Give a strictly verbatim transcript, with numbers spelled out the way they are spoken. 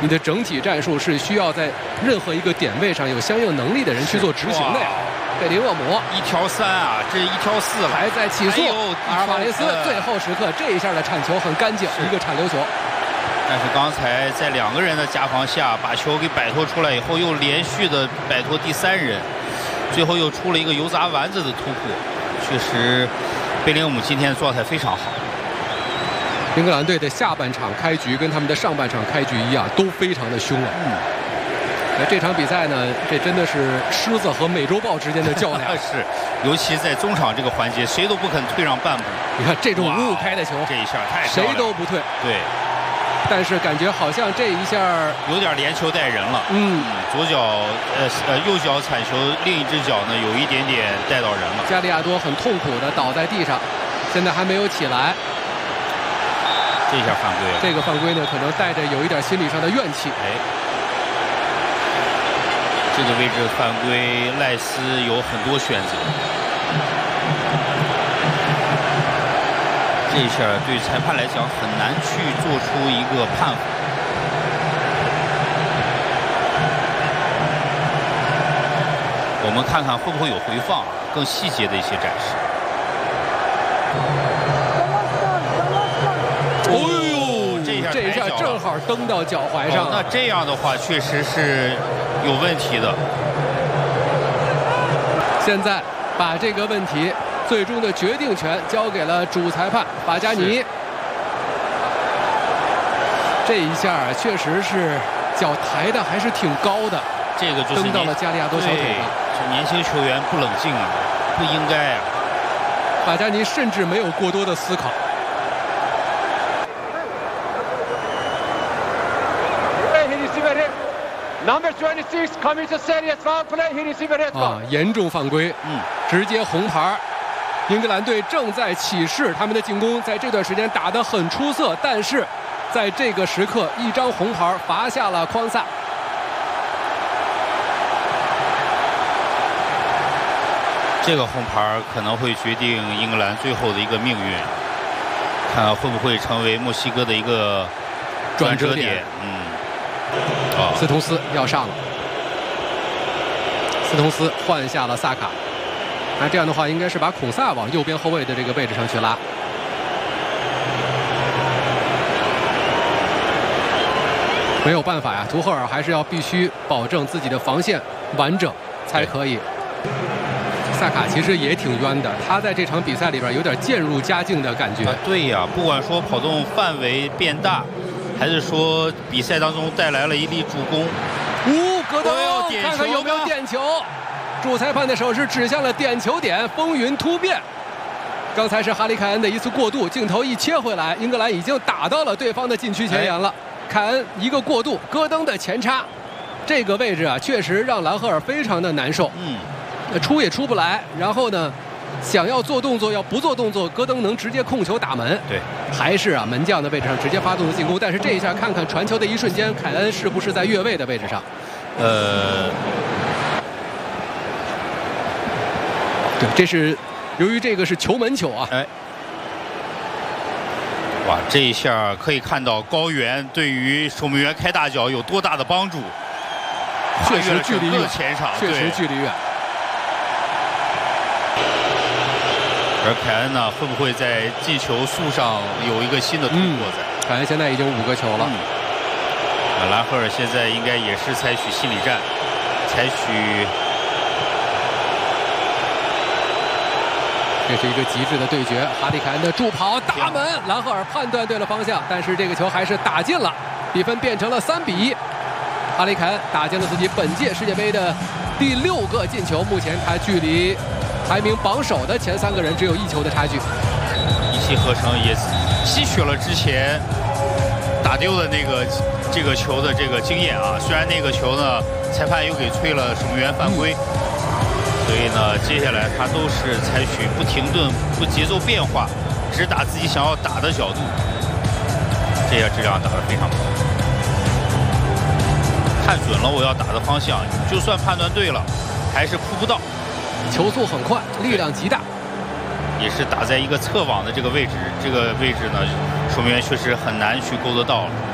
你的整体战术是需要在任何一个点位上有相应能力的人去做执行的呀。贝林厄姆一挑三啊，这一挑四了， 还在起速。阿尔瓦雷斯最后时刻这一下的铲球很干净，一个铲溜球。 但是刚才在两个人的夹防下，把球给摆脱出来以后，又连续的摆脱第三人，最后又出了一个油炸丸子的突破。确实，贝林厄姆今天的状态非常好。 英格兰队的下半场开局跟他们的上半场开局一样，都非常的凶啊。嗯。那这场比赛呢，这真的是狮子和美洲豹之间的较量。 是，尤其在中场这个环节，谁都不肯退让半步。 你看这种五五开的球， 这一下太谁都不退。 对。 但是感觉好像这一下有点连球带人了。 嗯， 左脚呃呃右脚铲球，另一只脚呢有一点点带到人了。 加利亚多很痛苦的倒在地上，现在还没有起来。 这下犯规了。 这个犯规呢，可能带着有一点心理上的怨气。 哎。这个位置犯规，赖斯有很多选择。这一下对裁判来讲很难去做出一个判罚。我们看看会不会有回放，更细节的一些展示。 哦呦，这一下这一下正好蹬到脚踝上、 哦。那这样的话确实是有问题的。现在把这个问题最终的决定权交给了主裁判法加尼。这一下确实是脚抬的还是挺高的， 这个就是蹬到了加利亚多小腿上。 这年轻球员不冷静啊，不应该啊。 法加尼甚至没有过多的思考。啊，严重犯规，嗯，直接红牌。英格兰队正在起势，他们的进攻在这段时间打得很出色，但是在这个时刻，一张红牌罚下了匡萨。 这个红牌可能会决定英格兰最后的一个命运，看看会不会成为墨西哥的一个转折点。嗯， 哦，斯通斯要上了。斯通斯换下了萨卡，那这样的话应该是把孔萨往右边后卫的这个位置上去拉。没有办法呀，图赫尔还是要必须保证自己的防线完整才可以。萨卡其实也挺冤的，他在这场比赛里边有点渐入佳境的感觉。 啊、对呀，不管说跑动范围变大，还是说比赛当中带来了一粒助攻。 呜、哦，戈登，看看有没有点球。主裁判的手是指向了点球点，风云突变。刚才是哈里凯恩的一次过渡，镜头一切回来，英格兰已经打到了对方的禁区前沿了。哎、凯恩一个过渡，戈登的前插，这个位置啊，确实让兰赫尔非常的难受。嗯。出也出不来，然后呢，想要做动作，要不做动作，戈登能直接控球打门。 对， 还是啊门将的位置上直接发动的进攻。但是这一下看看传球的一瞬间，凯恩是不是在越位的位置上？呃，对，这是由于这个是球门球啊。哎， 哇，这一下可以看到高原对于守门员开大脚有多大的帮助。 确实距离远， 前场确实距离远。 而凯恩呢，会不会在进球数上有一个新的突破在？ 嗯、凯恩现在已经五个球了。嗯、 啊，兰赫尔现在应该也是采取心理战，采取。 这是一个极致的对决，哈里凯恩的助跑打门，兰赫尔判断对了方向，但是这个球还是打进了，比分变成了三比一。哈里凯恩打进了自己本届世界杯的第六个进球，目前他距离排名榜首的前三个人只有一球的差距。 一气呵成也吸取了之前打丢的那个这个球的这个经验啊。虽然那个球呢，裁判又给吹了守门员犯规，所以呢，接下来他都是采取不停顿、不节奏变化，只打自己想要打的角度。这下质量打得非常好。看准了我要打的方向，就算判断对了，还是扑不到。 球速很快，力量极大， 也是打在一个侧网的这个位置，这个位置呢，守门员确实很难去勾得到了。